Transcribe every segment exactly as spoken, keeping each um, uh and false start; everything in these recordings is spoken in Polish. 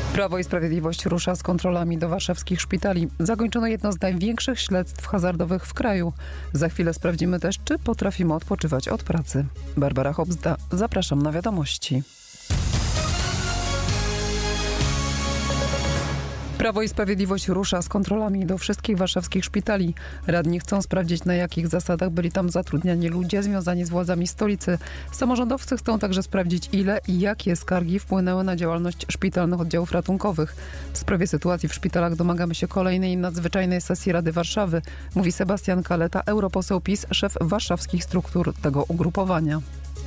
Prawo i Sprawiedliwość rusza z kontrolami do warszawskich szpitali. Zakończono jedno z największych śledztw hazardowych w kraju. Za chwilę sprawdzimy też, czy potrafimy odpoczywać od pracy. Barbara Hobzda, zapraszam na wiadomości. Prawo i Sprawiedliwość rusza z kontrolami do wszystkich warszawskich szpitali. Radni chcą sprawdzić, na jakich zasadach byli tam zatrudniani ludzie związani z władzami stolicy. Samorządowcy chcą także sprawdzić, ile i jakie skargi wpłynęły na działalność szpitalnych oddziałów ratunkowych. W sprawie sytuacji w szpitalach domagamy się kolejnej nadzwyczajnej sesji Rady Warszawy, mówi Sebastian Kaleta, europoseł PiS, szef warszawskich struktur tego ugrupowania.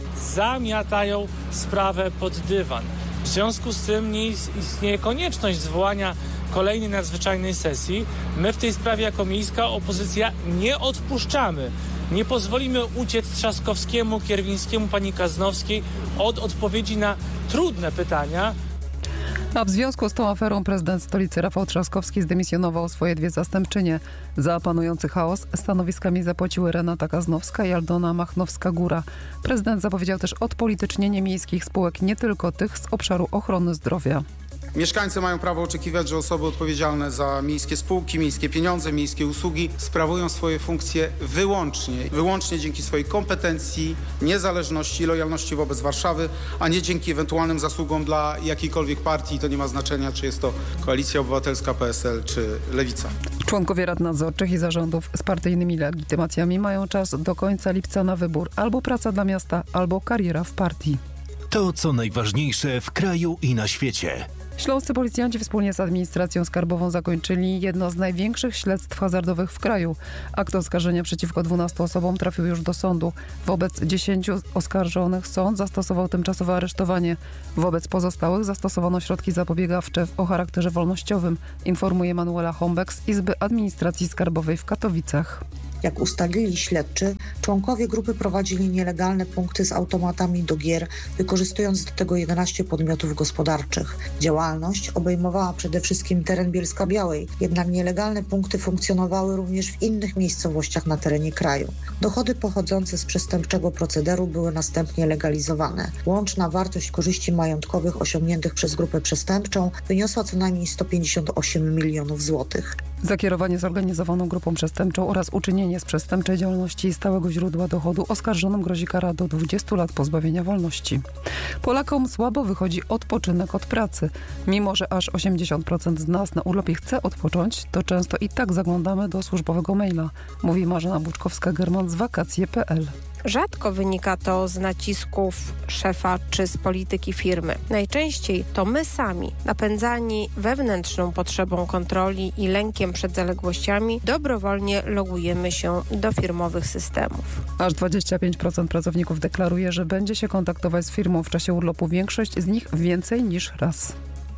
Zamiatają sprawę pod dywan. W związku z tym nie istnieje konieczność zwołania kolejnej nadzwyczajnej sesji. My w tej sprawie jako miejska opozycja nie odpuszczamy. Nie pozwolimy uciec Trzaskowskiemu, Kierwińskiemu, pani Kaznowskiej od odpowiedzi na trudne pytania. A w związku z tą aferą prezydent stolicy Rafał Trzaskowski zdymisjonował swoje dwie zastępczynie. Za panujący chaos stanowiskami zapłaciły Renata Kaznowska i Aldona Machnowska-Góra. Prezydent zapowiedział też odpolitycznienie miejskich spółek, nie tylko tych z obszaru ochrony zdrowia. Mieszkańcy mają prawo oczekiwać, że osoby odpowiedzialne za miejskie spółki, miejskie pieniądze, miejskie usługi sprawują swoje funkcje wyłącznie, wyłącznie dzięki swojej kompetencji, niezależności i lojalności wobec Warszawy, a nie dzięki ewentualnym zasługom dla jakiejkolwiek partii. To nie ma znaczenia, czy jest to Koalicja Obywatelska, P S L czy Lewica. Członkowie rad nadzorczych i zarządów z partyjnymi legitymacjami mają czas do końca lipca na wybór: albo praca dla miasta, albo kariera w partii. To, co najważniejsze w kraju i na świecie. Śląscy policjanci wspólnie z administracją skarbową zakończyli jedno z największych śledztw hazardowych w kraju. Akt oskarżenia przeciwko dwunastu osobom trafił już do sądu. Wobec dziesięciu oskarżonych sąd zastosował tymczasowe aresztowanie. Wobec pozostałych zastosowano środki zapobiegawcze o charakterze wolnościowym, informuje Manuela Hombek z Izby Administracji Skarbowej w Katowicach. Jak ustalili śledczy, członkowie grupy prowadzili nielegalne punkty z automatami do gier, wykorzystując do tego jedenaście podmiotów gospodarczych. Działalność obejmowała przede wszystkim teren Bielska-Białej, jednak nielegalne punkty funkcjonowały również w innych miejscowościach na terenie kraju. Dochody pochodzące z przestępczego procederu były następnie legalizowane. Łączna wartość korzyści majątkowych osiągniętych przez grupę przestępczą wyniosła co najmniej sto pięćdziesiąt osiem milionów złotych. Za kierowanie zorganizowaną grupą przestępczą oraz uczynienie z przestępczej działalności stałego źródła dochodu oskarżonym grozi kara do dwudziestu lat pozbawienia wolności. Polakom słabo wychodzi odpoczynek od pracy. Mimo że aż osiemdziesiąt procent z nas na urlopie chce odpocząć, to często i tak zaglądamy do służbowego maila, mówi Marzena Buczkowska-German z wakacje kropka p l. Rzadko wynika to z nacisków szefa czy z polityki firmy. Najczęściej to my sami, napędzani wewnętrzną potrzebą kontroli i lękiem przed zaległościami, dobrowolnie logujemy się do firmowych systemów. Aż dwadzieścia pięć procent pracowników deklaruje, że będzie się kontaktować z firmą w czasie urlopu. Większość z nich więcej niż raz.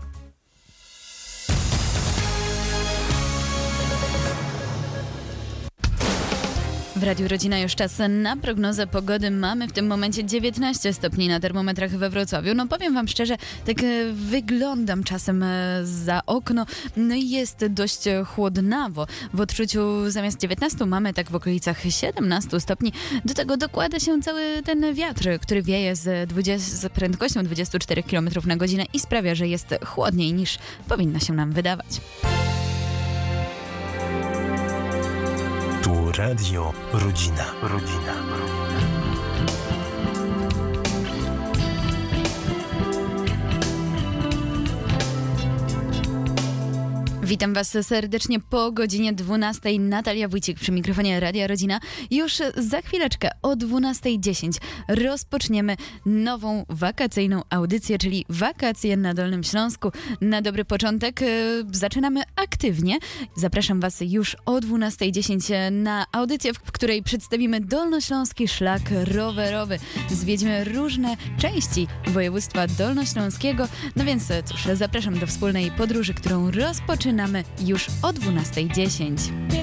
W Radiu Rodzina już czas na prognozę pogody. Mamy w tym momencie dziewiętnaście stopni na termometrach we Wrocławiu. No powiem wam szczerze, tak e, wyglądam czasem e, za okno. No i jest dość chłodnawo. W odczuciu zamiast dziewiętnastu mamy tak w okolicach siedemnastu stopni. Do tego dokłada się cały ten wiatr, który wieje z, dwudziestu, z prędkością dwudziestu czterech kilometrów na godzinę i sprawia, że jest chłodniej niż powinno się nam wydawać. Radio Rodzina. Rodzina. Witam Was serdecznie po godzinie dwunastej. Natalia Wójcik przy mikrofonie Radia Rodzina. Już za chwileczkę o dwunastej dziesięć rozpoczniemy nową wakacyjną audycję, czyli Wakacje na Dolnym Śląsku. Na dobry początek zaczynamy aktywnie. Zapraszam Was już o dwunastej dziesięć na audycję, w której przedstawimy dolnośląski szlak rowerowy. Zwiedzimy różne części województwa dolnośląskiego. No więc cóż, zapraszam do wspólnej podróży, którą rozpoczynamy już o dwunastej dziesięć.